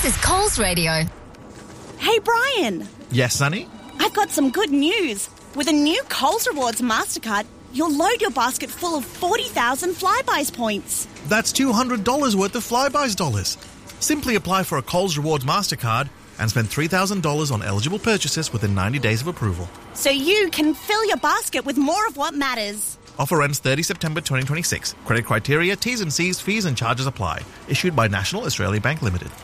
This is Coles Radio. Hey, Brian. Yes, Sonny? I've got some good news. With a new Coles Rewards MasterCard, you'll load your basket full of 40,000 Flybuys points. That's $200 worth of Flybuys dollars. Simply apply for a Coles Rewards MasterCard and spend $3,000 on eligible purchases within 90 days of approval. So you can fill your basket with more of what matters. Offer ends 30 September 2026. Credit criteria, T's and C's, fees and charges apply. Issued by National Australia Bank Limited.